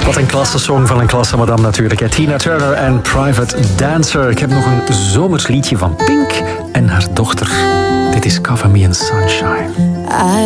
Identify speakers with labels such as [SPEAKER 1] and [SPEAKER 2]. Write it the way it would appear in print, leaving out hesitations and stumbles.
[SPEAKER 1] Wat een klasse song van een klasse madame natuurlijk. Hè? Tina Turner en Private Dancer. Ik heb nog een zomers liedje van Pink en haar dochter. Dit is Cover Me in Sunshine.